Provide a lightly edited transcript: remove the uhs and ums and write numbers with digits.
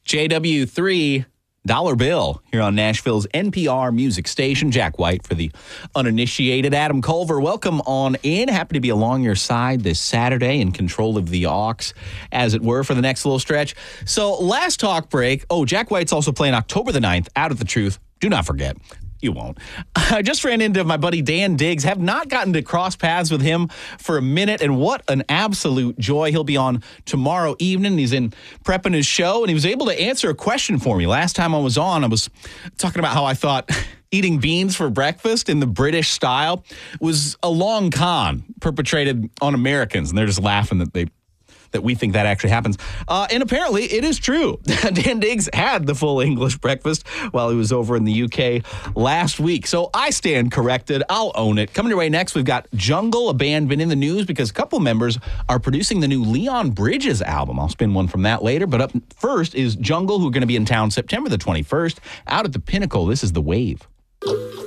JW3 Dollar Bill here on Nashville's NPR music station. Jack White for the uninitiated. Adam Culver, welcome on in. Happy to be along your side this Saturday in control of the aux, as it were, for the next little stretch. So last talk break. Oh, Jack White's also playing October the 9th out at the Truth. Do not forget. You won't. I just ran into my buddy Dan Diggs. Have not gotten to cross paths with him for a minute, and what an absolute joy. He'll be on tomorrow evening. He's in prepping his show, and he was able to answer a question for me. Last time I was on, I was talking about how I thought eating beans for breakfast in the British style was a long con perpetrated on Americans, and they're just laughing that we think that actually happens. And apparently it is true. Dan Diggs had the full English breakfast while he was over in the UK last week. So I stand corrected. I'll own it. Coming your way next, we've got Jungle, a band been in the news because a couple members are producing the new Leon Bridges album. I'll spin one from that later. But up first is Jungle, who are going to be in town September the 21st out at the Pinnacle. This is The Wave.